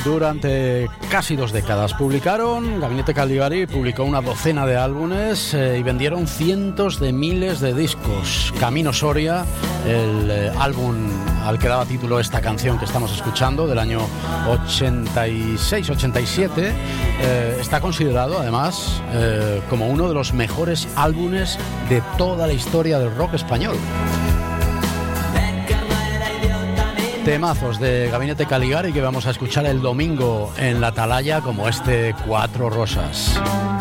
durante casi 2 décadas. Gabinete Caligari publicó una docena de álbumes y vendieron cientos de miles de discos. Camino Soria, el álbum al que daba título esta canción que estamos escuchando, del año 86-87, está considerado además como uno de los mejores álbumes de toda la historia del rock español. Temazos de Gabinete Caligari que vamos a escuchar el domingo en la Atalaya, como este Cuatro Rosas.